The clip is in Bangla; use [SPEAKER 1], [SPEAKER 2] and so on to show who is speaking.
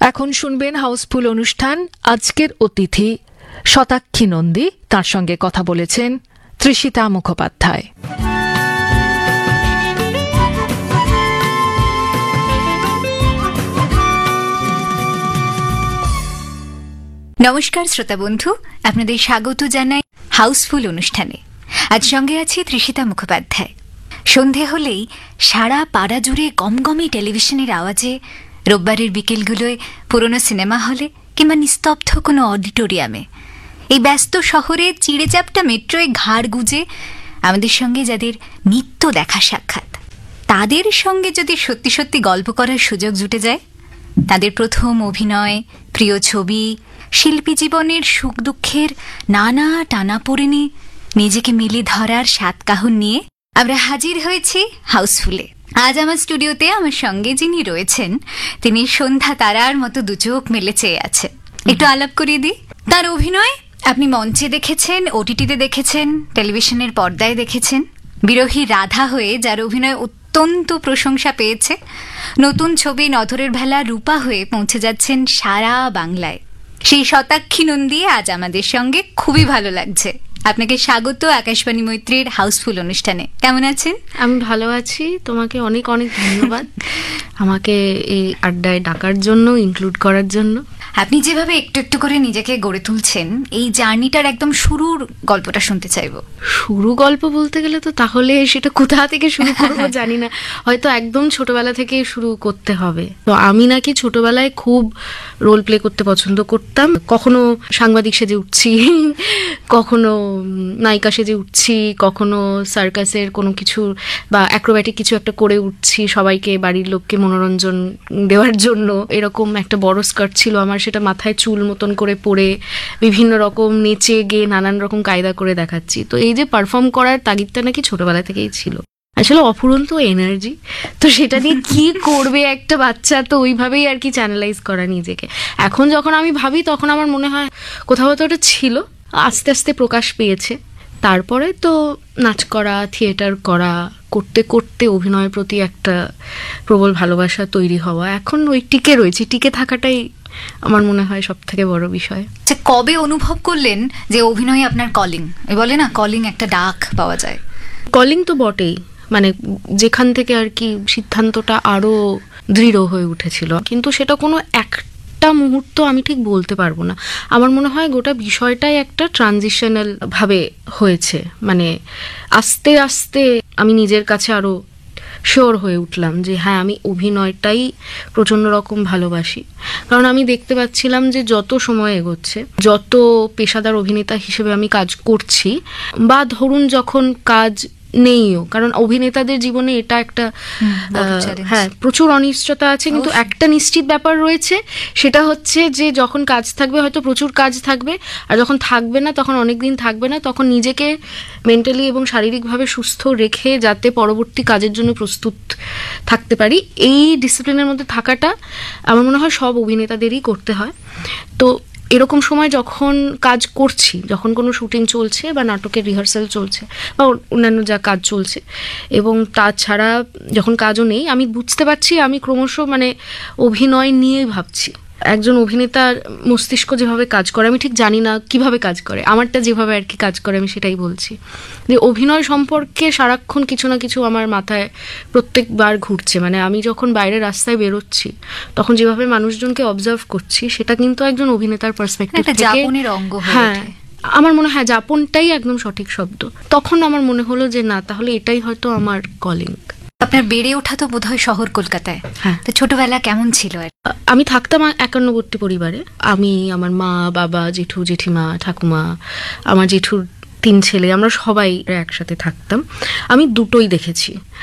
[SPEAKER 1] এখন শুনবেন হাউসফুল অনুষ্ঠান। আজকের অতিথি শতাক্ষী নন্দী, তার সঙ্গে কথা বলেছেন তৃষিতা মুখোপাধ্যায়।
[SPEAKER 2] নমস্কার শ্রোতা বন্ধু, আপনাদের স্বাগত জানাই হাউসফুল অনুষ্ঠানে। আজ সঙ্গে আছি তৃষিতা মুখোপাধ্যায়। সন্ধে হলেই সারা পাড়া জুড়ে গমগমে টেলিভিশনের আওয়াজে, রোববারের বিকেলগুলোয় পুরনো সিনেমা হলে কিংবা নিস্তব্ধ কোনো অডিটোরিয়ামে, এই ব্যস্ত শহরে চিড়েচাপটা মেট্রোয় ঘাড় গুজে আমাদের সঙ্গে যাদের নিত্য দেখা সাক্ষাৎ, তাদের সঙ্গে যদি সত্যি সত্যি গল্প করার সুযোগ জুটে যায়, তাদের প্রথম অভিনয়, প্রিয় ছবি, শিল্পী জীবনের সুখ দুঃখের নানা টানাপোড়েনে নিজেকে মিলে ধরার সাতকাহন নিয়ে আমরা হাজির হয়েছি হাউসফুলে। আজ আমার স্টুডিওতে আমার সঙ্গে যিনি রয়েছেন, তিনি সন্ধ্যা তারার মতো দুচোখ মেলে চেয়ে আছেন। একটু আলাপ করিয়ে দিই। তার অভিনয় আপনি মঞ্চে দেখেছেন, ওটিটিতে দেখেছেন, টেলিভিশনের পর্দায় দেখেছেন। বিরোহী রাধা হয়ে যার অভিনয় অত্যন্ত প্রশংসা পেয়েছে, নতুন ছবি নধরের ভেলা রূপা হয়ে পৌঁছে যাচ্ছেন সারা বাংলায়, সেই শতাক্ষী নন্দী আজ আমাদের সঙ্গে। খুবই ভালো লাগছে। আপনাকে স্বাগত আকাশবাণী মৈত্রীর হাউসফুল অনুষ্ঠানে। কেমন আছেন?
[SPEAKER 3] আমি ভালো আছি। তোমাকে অনেক অনেক ধন্যবাদ আমাকে এই আড্ডায় ডাকার জন্য, ইনক্লুড করার জন্য।
[SPEAKER 2] আপনি যেভাবে একটু একটু করে নিজেকে গড়ে তুলছেন, এই জার্নিটার একদম শুরুর গল্পটা শুনতে চাইবো।
[SPEAKER 3] শুরু গল্প বলতে গেলে তো তাহলে সেটা কোথা থেকে শুরু করবো জানি না, হয়তো একদম ছোটবেলা থেকে শুরু করতে হবে। তো আমি নাকি ছোটবেলায় খুব রোল প্লে করতে পছন্দ করতাম। কখনো সাংবাদিক সেজে উঠছি, কখনো নায়িকা সেজে উঠছি, কখনো সার্কাসের কোনো কিছু বা অ্যাক্রোব্যাটিক কিছু একটা করে উঠছি সবাইকে, বাড়ির লোককে মনোরঞ্জন দেওয়ার জন্য। এরকম একটা বড় স্কার্ট ছিল আমার, সেটা মাথায় চুল মতন করে পরে বিভিন্ন রকম নেচে গিয়ে নানান রকম কায়দা করে দেখাচ্ছি। তো এই যে পারফর্ম করার তাগিদটা নাকি ছোটবেলা থেকেই ছিল। আসলে অফুরন্ত এনার্জি, তো সেটা নিয়ে কি করবে একটা বাচ্চা, তো ওইভাবেই আর কি চ্যানেলাইজ করা নিজেকে। এখন যখন আমি ভাবি তখন আমার মনে হয় কোথাও তো ওটা ছিল, আস্তে আস্তে প্রকাশ পেয়েছে। তারপরে তো নাচ করা, থিয়েটার করা, করতে করতে অভিনয়ের প্রতি একটা প্রবল ভালোবাসা তৈরি হওয়া। এখন ওই টিকে রয়েছে, টিকে থাকাটাই আমার মনে হয় সব থেকে বড় বিষয়।
[SPEAKER 2] আচ্ছা, কবে অনুভব করলেন যে অভিনয় আপনার কলিং? বলে না, কলিং একটা ডাক পাওয়া যায়।
[SPEAKER 3] কলিং তো বটেই, মানে যেখান থেকে আর কি সিদ্ধান্তটা আরো দৃঢ় হয়ে উঠেছিল, কিন্তু সেটা কোনো একটা মুহূর্ত আমি ঠিক বলতে পারবো না। আমার মনে হয় গোটা বিষয়টাই একটা ট্রানজিশনাল ভাবে হয়েছে। মানে আস্তে আস্তে আমি নিজের কাছে আরো শিওর হয়ে উঠলাম যে হ্যাঁ, আমি অভিনয়টাই প্রচণ্ড রকম ভালোবাসি। কারণ আমি দেখতে পাচ্ছিলাম যে যত সময় এগোচ্ছে, যত পেশাদার অভিনেতা হিসেবে আমি কাজ করছি, বা ধরুন যখন কাজ নেইও, কারণ অভিনেতাদের জীবনে এটা একটা হ্যাঁ প্রচুর অনিশ্চয়তা আছে, কিন্তু একটা নিশ্চিত ব্যাপার রয়েছে, সেটা হচ্ছে যে যখন কাজ থাকবে হয়তো প্রচুর কাজ থাকবে, আর যখন থাকবে না তখন অনেকদিন থাকবে না। তখন নিজেকে মেন্টালি এবং শারীরিকভাবে সুস্থ রেখে যাতে পরবর্তী কাজের জন্য প্রস্তুত থাকতে পারি, এই ডিসিপ্লিনের মধ্যে থাকাটা আমার মনে হয় সব অভিনেতাদেরই করতে হয়। তো এরকম সময় যখন কাজ করছি, যখন কোনো শুটিং চলছে বা নাটকের রিহার্সাল চলছে বা অন্যান্য যা কাজ চলছে, এবং তাছাড়া যখন কাজও নেই, আমি বুঝতে পারছি আমি ক্রমশ মানে অভিনয় নিয়ে ভাবছি। একজন অভিনেতার মস্তিষ্ক যেভাবে কাজ করে, আমি ঠিক জানি না কিভাবে কাজ করে, আমারটা যেভাবে আর কি কাজ করে আমি সেটাই বলছি, যে অভিনয় সম্পর্কে সারাক্ষণ কিছু না কিছু আমার মাথায় প্রত্যেকবার ঘুরছে। মানে আমি যখন বাইরে রাস্তায় বেরোচ্ছি তখন যেভাবে মানুষজনকে অবজার্ভ করছি, সেটা কিন্তু একজন অভিনেতার পার্সপেক্টিভ থেকে, হ্যাঁ আমার মনে হয় যাপনটাই একদম সঠিক শব্দ। তখন আমার মনে হলো যে না, তাহলে এটাই হয়তো আমার কলিং।
[SPEAKER 2] আপনার বেড়ে ওঠা তো বোধহয় শহর কলকাতায়। হ্যাঁ, তো ছোটবেলা কেমন ছিল?
[SPEAKER 3] আমি থাকতাম একান্নবর্তী পরিবারে। আমি, আমার মা, বাবা, জেঠু, জেঠিমা, ঠাকুমা, আমার জেঠুর 3 ছেলে, আমরা সবাই একসাথে থাকতাম। আমি দুটোই দেখেছি।